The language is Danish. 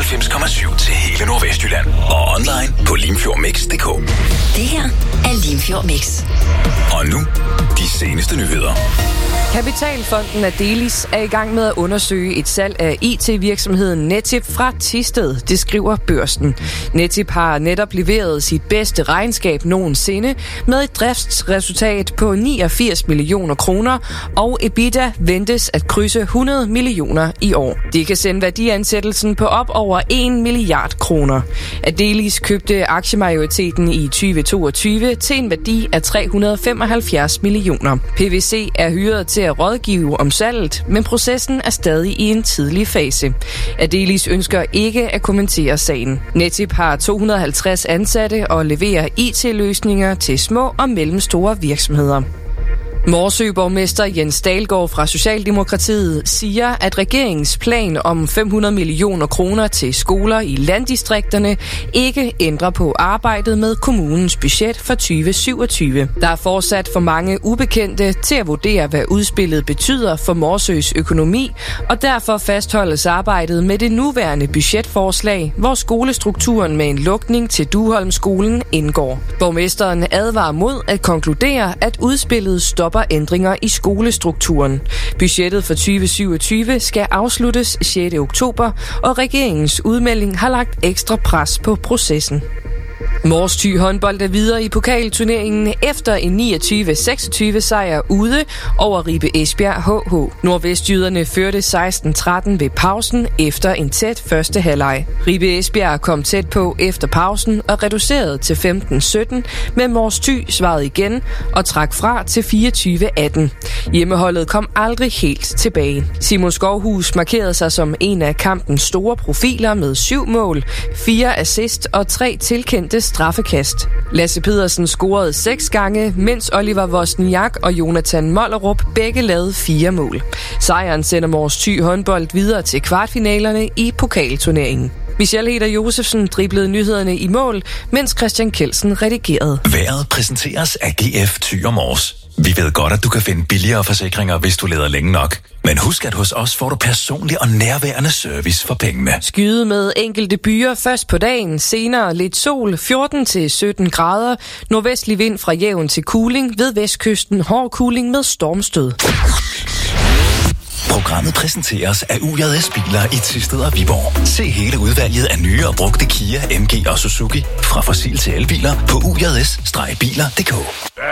99,7 til hele Nordvestjylland. Og online på limfjordmix.dk. Det her er Limfjord Mix. Og nu, de seneste nyheder. Kapitalfonden Adelis er i gang med at undersøge et salg af IT-virksomheden Netip fra Thisted, det skriver Børsen. Netip har netop leveret sit bedste regnskab nogensinde med et driftsresultat på 89 millioner kroner, og EBITDA ventes at krydse 100 millioner i år. Det kan sende værdiansættelsen på op over 1 milliard kroner. Adelis købte aktiemajoriteten i 2022 til en værdi af 375 millioner. PwC er hyret til at rådgive om salget, men processen er stadig i en tidlig fase. Adelis ønsker ikke at kommentere sagen. Netip har 250 ansatte og leverer IT-løsninger til små og mellemstore virksomheder. Morsø-borgmester Jens Dahlgaard fra Socialdemokratiet siger, at regeringens plan om 500 millioner kroner til skoler i landdistrikterne ikke ændrer på arbejdet med kommunens budget for 2027. Der er fortsat for mange ubekendte til at vurdere, hvad udspillet betyder for Morsøs økonomi, og derfor fastholdes arbejdet med det nuværende budgetforslag, hvor skolestrukturen med en lukning til Duholmskolen indgår. Borgmesteren advarer mod at konkludere, at udspillet stopper ændringer i skolestrukturen. Budgettet for 2027 skal afsluttes 6. oktober, og regeringens udmelding har lagt ekstra pres på processen. Mors Thy håndbold er videre i pokalturneringen efter en 29-26 sejr ude over Ribe Esbjerg HH. Nordvestjyderne førte 16-13 ved pausen efter en tæt første halvleg. Ribe Esbjerg kom tæt på efter pausen og reducerede til 15-17, men Mors Thy svarede igen og trak fra til 24-18. Hjemmeholdet kom aldrig helt tilbage. Simon Skovhus markerede sig som en af kampens store profiler med 7 mål, 4 assist og 3 tilkendte straffekast. Lasse Pedersen scorede 6 gange, mens Oliver Wozniak og Jonathan Mollerup begge lavede 4 mål. Sejren sender Mors Thy håndbold videre til kvartfinalerne i pokalturneringen. Michelle Heder Josefsen driblede nyhederne i mål, mens Christian Kelsen redigerede. Vejret præsenteres af GF Thy og Mors. Vi ved godt, at du kan finde billigere forsikringer, hvis du leder længe nok. Men husk, at hos os får du personlig og nærværende service for pengene. Skyde med enkelte byer først på dagen, senere lidt sol, 14-17 grader, nordvestlig vind fra jævn til kuling, ved vestkysten hård kuling med stormstød. Programmet præsenteres af UJS Biler i Thisted og Viborg. Se hele udvalget af nye og brugte Kia, MG og Suzuki fra fossil til elbiler på ujs-biler.dk.